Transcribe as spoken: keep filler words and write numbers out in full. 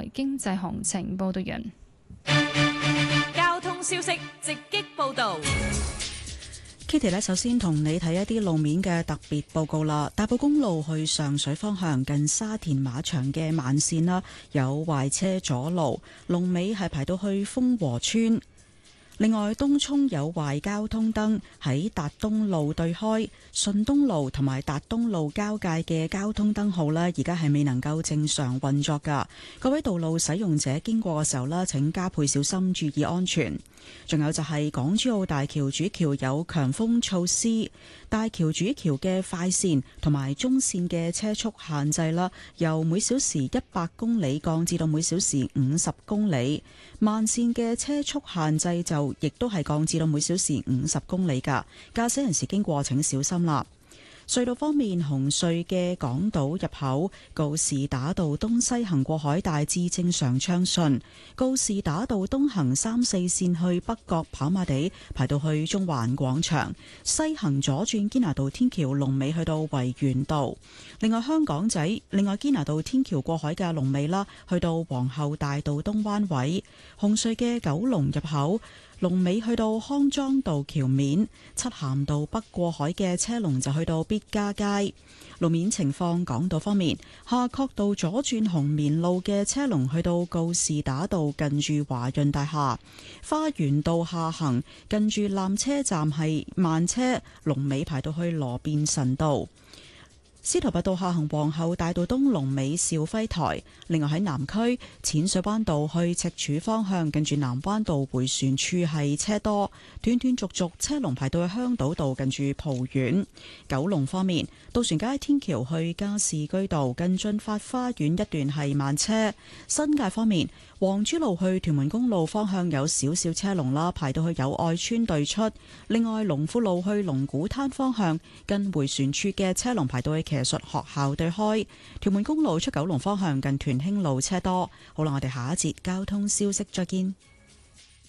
台經濟行情報道員。 交通消息直擊報道。 Kitty 咧，首先同你睇一啲路面嘅特別報告啦。大埔公路去上水方向近沙田馬場嘅慢線啦，有壞車阻路，龍尾係排到去豐和村。另外，東涌有壞交通燈，喺達東路對開、順東路同埋達東路交界嘅交通燈號呢，而家係未能夠正常運作噶。各位道路使用者經過嘅時候呢，請加倍小心，注意安全。仲有就係港珠澳大橋主橋有強風措施，大橋主橋嘅快線同埋中線嘅車速限制啦，由每小時一百公里降至到每小時五十公里，慢線嘅車速限制就亦都係降至到每小時五十公里噶，駕駛人士經過請小心啦。隧道方面，紅隧嘅港島入口告士打道東西行過海大致正常暢順，告士打道東行三四線去北角跑馬地排到去中環廣場，西行左轉堅拿道天橋龍尾去到維園道。另外香港仔，另外堅拿道天橋過海嘅龍尾啦，去到皇后大道東灣位。紅隧嘅九龍入口龍尾去到康莊道橋面，漆咸道北過海嘅車龍就去到必嘉街。路面情況，港島方面，夏慤道左轉紅棉路嘅車龍去到告士打道近住華潤大廈，花園道下行近住纜車站係慢車，龍尾排到去羅便臣道。司徒拔道下行皇后大道東龍尾兆輝台。另外喺南區淺水灣道去赤柱方向，近住南灣道回旋處係車多，斷斷續續車龍排到去香島道近住蒲苑。九龍方面，渡船街天橋去加士居道近駿發花園一段係慢車。新界方面，黃珠路去屯門公路方向有少少車龍啦，排到去友愛村對出。另外，龍富路去龍鼓灘方向近回旋處嘅車龍排到去騎術學校對開。屯門公路出九龍方向近屯興路車多。好啦，我哋下一節交通消息再見。